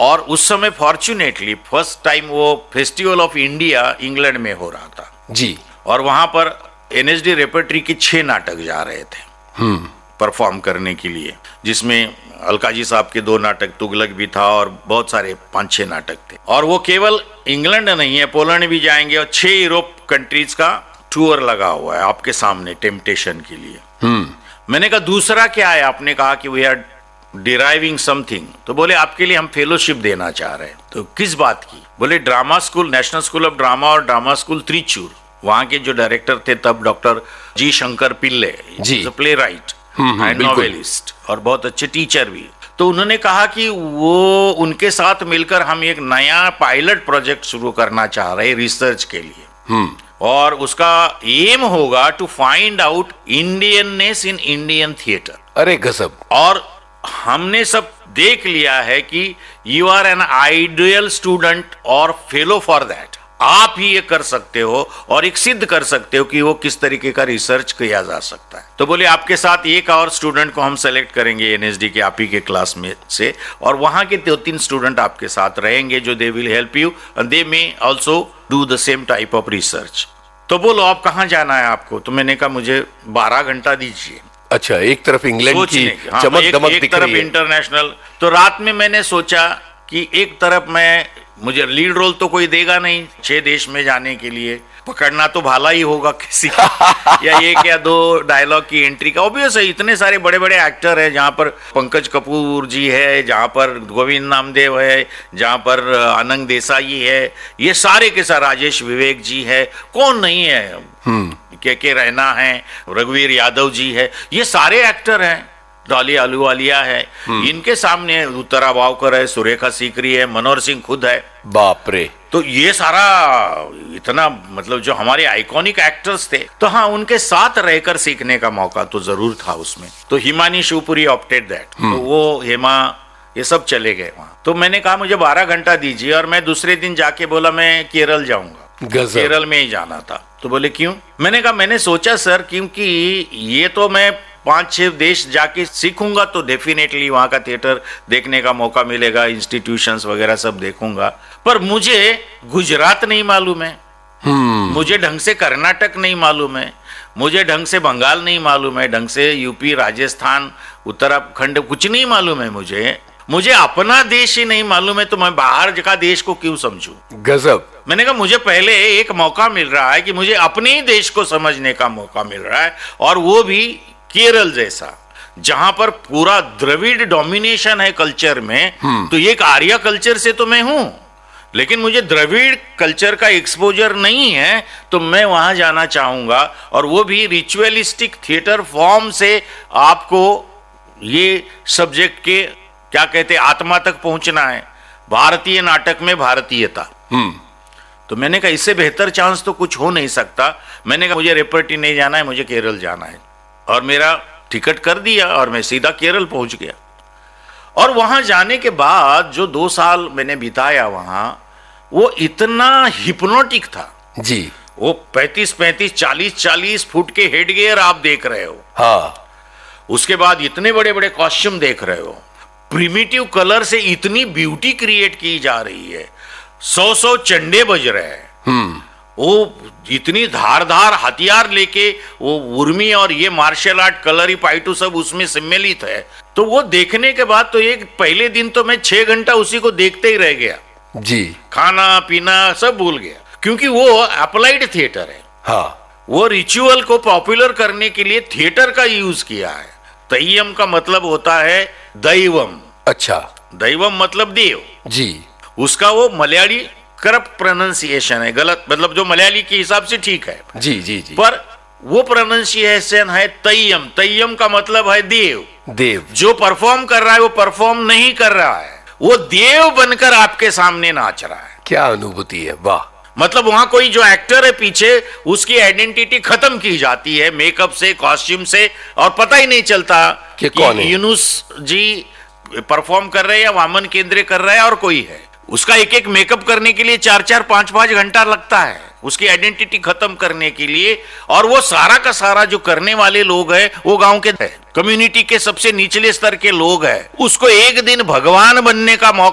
और उस समय फॉर्चुनेटली फर्स्ट टाइम वो फेस्टिवल ऑफ इंडिया इंग्लैंड में हो रहा था जी, और वहां पर एनएसडी रेपर्टरी के 6 नाटक जा रहे थे परफॉर्म करने के लिए, जिसमें अलकाजी साहब के 2 नाटक, तुगलक भी था और बहुत सारे 5-6 नाटक थे। और वो केवल इंग्लैंड नहीं है, पोलैंड भी जाएंगे और 6 यूरोप कंट्रीज का टूर लगा हुआ है आपके सामने टेम्पटेशन के लिए। मैंने कहा दूसरा क्या है? आपने कहा कि वी आर डिराइविंग समथिंग, तो बोले आपके लिए हम फेलोशिप देना चाह रहे हैं। तो किस बात की? बोले drama school, national school of drama और ड्रामा स्कूल त्रिचूर, वहां के जो डायरेक्टर थे तब doctor ji Shankar Pillai, play right and novelist और बहुत अच्छे टीचर भी। तो उन्होंने कहा कि वो उनके साथ मिलकर हम एक नया पायलट प्रोजेक्ट शुरू करना चाह रहे हैं रिसर्च के लिए, और उसका एम होगा to find out Indianness in Indian theatre. अरे गजब। और हमने सब देख लिया है कि you are an ideal student और फेलो फॉर दैट। आप ही ये कर सकते हो और एक सिद्ध कर सकते हो कि वो किस तरीके का रिसर्च किया जा सकता है। तो बोले आपके साथ एक और स्टूडेंट को हम सेलेक्ट करेंगे एनएसडी के आप ही के क्लास में से, और वहां के 2-3 स्टूडेंट आपके साथ रहेंगे जो they will help you and they may also do the same type of research. तो बोलो आप कहाँ जाना है आपको? तो मैंने कहा मुझे 12 घंटा दीजिए। अच्छा, एक तरफ इंग्लैंड की चमक दमक दिख रही है, एक तरफ इंटरनेशनल। तो रात में मैंने सोचा कि एक तरफ मुझे लीड रोल तो कोई देगा नहीं 6 देश में जाने के लिए, पकड़ना तो भाला ही होगा किसी या 1 या 2 डायलॉग की एंट्री का। ऑब्वियस है, इतने सारे बड़े बड़े एक्टर हैं, जहाँ पर पंकज कपूर जी है, जहाँ पर गोविंद नामदेव है, जहाँ पर आनंद देसाई है, ये सारे के सारे, राजेश विवेक जी है, कौन नहीं है, के रैना है, रघुवीर यादव जी है, ये सारे एक्टर हैं, डॉली आलूवालिया है, इनके सामने उत्तरा वावकर है, सुरेखा सीकरी है, मनोहर सिंह खुद है। बाप रे। तो ये सारा इतना मतलब जो हमारे आइकॉनिक एक्टर्स थे, तो हाँ उनके साथ रहकर सीखने का मौका तो जरूर था उसमें। तो हिमानी शिवपुरी ऑप्टेड दैट, तो वो हेमा ये सब चले गए वहां। तो मैंने कहा मुझे 12 घंटा दीजिए, और मैं दूसरे दिन जाके बोला मैं केरल जाऊंगा, केरल में ही जाना था। तो बोले क्यों? मैंने कहा मैंने सोचा सर क्योंकि ये तो मैं 5-6 देश जाके सीखूंगा तो डेफिनेटली वहां का थिएटर देखने का मौका मिलेगा, इंस्टीट्यूशंस वगैरह सब देखूंगा, पर मुझे गुजरात नहीं मालूम है, मुझे ढंग से कर्नाटक नहीं मालूम है, मुझे ढंग से बंगाल नहीं मालूम है, ढंग से यूपी, राजस्थान, उत्तराखंड कुछ नहीं मालूम है, मुझे अपना देश ही नहीं मालूम है, तो मैं बाहर का देश को क्यों समझूं? गजब। मैंने कहा मुझे पहले एक मौका मिल रहा है कि मुझे अपने ही देश को समझने का मौका मिल रहा है, और वो भी केरल जैसा, जहां पर पूरा द्रविड़ डोमिनेशन है कल्चर में। तो एक आर्य कल्चर से तो मैं हूं, लेकिन मुझे द्रविड़ कल्चर का एक्सपोजर नहीं है, तो मैं वहां जाना चाहूंगा, और वो भी रिचुअलिस्टिक थिएटर फॉर्म से आपको ये सब्जेक्ट के क्या कहते आत्मा तक पहुंचना है, भारतीय नाटक में भारतीयता। तो मैंने कहा इससे बेहतर चांस तो कुछ हो नहीं सकता। मैंने कहा मुझे रेपर्टी नहीं जाना है, मुझे केरल जाना है, और मेरा टिकट कर दिया और मैं सीधा केरल पहुंच गया। और वहां जाने के बाद जो 2 साल मैंने बिताया वहां, वो इतना हिप्नोटिक था जी। वो 35-35, 40-40 फुट के हेड गियर आप देख रहे हो, हाँ। उसके बाद इतने बड़े बड़े कॉस्ट्यूम देख रहे हो, प्रिमिटिव कलर से इतनी ब्यूटी क्रिएट की जा रही है, 100 चंडे बज रहे हैं, वो इतनी धारदार हथियार लेके वो उर्मी और ये मार्शल आर्ट कलरी पाइटू सब उसमें सम्मिलित है। तो वो देखने के बाद तो एक पहले दिन तो मैं 6 घंटा उसी को देखते ही रह गया जी, खाना पीना सब भूल गया, क्योंकि वो अप्लाइड थिएटर है। हाँ, वो रिचुअल को पॉपुलर करने के लिए थिएटर का यूज किया है। तय्यम का मतलब होता है दैवम। अच्छा, दैवम मतलब देव जी। उसका वो मलयाली करप्ट प्रोनाउंसिएशन है, गलत मतलब जो मलयाली के हिसाब से ठीक है जी जी जी, पर वो प्रोनाउंसिएशन है तय्यम। तय्यम का मतलब है देव। देव जो परफॉर्म कर रहा है वो परफॉर्म नहीं कर रहा है, वो देव बनकर आपके सामने नाच रहा है। क्या अनुभूति है, वाह। मतलब वहां कोई जो एक्टर है पीछे, उसकी आइडेंटिटी खत्म की जाती है मेकअप से, कॉस्ट्यूम से, और पता ही नहीं चलता कि कौन है। यूनुस जी परफॉर्म कर रहे हैं या वामन केंद्रे कर रहा है और कोई है। उसका एक एक मेकअप करने के लिए 4-4, 5-5 घंटा लगता है उसकी आइडेंटिटी खत्म करने के लिए। और वो सारा का सारा जो करने वाले लोग हैं वो गांव के कम्युनिटी के सबसे निचले स्तर के लोग हैं। उसको एक दिन भगवान बनने का मौका